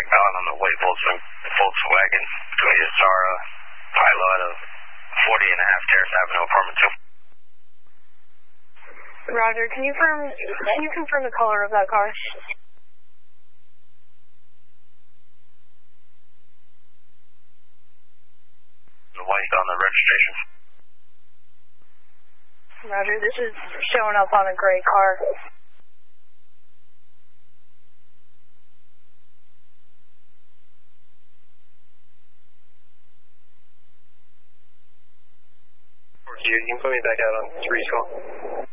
outbound on the white Volkswagen, Toyota Sara, pilot of 40 and a half Terrace Avenue, apartment 2. Roger, can you confirm the color of that car? The white on the registration. Roger, this is showing up on a gray car. You can put me back out on 312.